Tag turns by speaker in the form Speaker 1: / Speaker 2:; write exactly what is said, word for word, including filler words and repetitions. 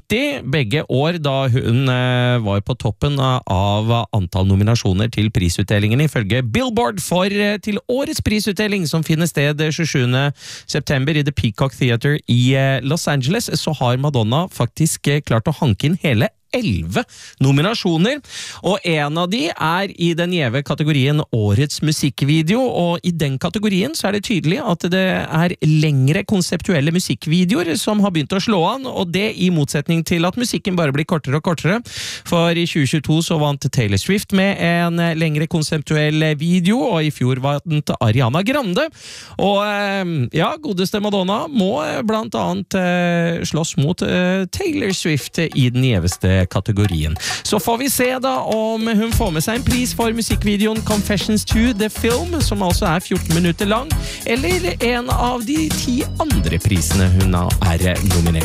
Speaker 1: nitti, begge år da hun eh, var på toppen av antall nominasjoner til prisutdelingen ifølge Billboard for eh, til årets prisutdeling som finner sted tjuesjuende september i The Peacock Theater i eh, Los Angeles, så har Madonna faktisk eh, klart å hanke inn hele elleve nominasjoner, og en av de er i den gjeve kategorien Årets musikkvideo, og i den kategorien så er det tydelig at det er lengre konseptuelle musikkvideoer som har begynt å slå an, og det i motsetning til at musikken bare blir kortere og kortere, for i tjue tjueto så vant Taylor Swift med en lengre konseptuell video, og i fjor vant Ariana Grande, og ja, godeste Madonna må blant annet slåss mot Taylor Swift i den gjeveste kategorien. Så får vi se da om hun får med seg en pris for musikkvideoen Confessions to the Film, som altså er fjorten minutter lang, eller en av de ti andre prisene hun er nominert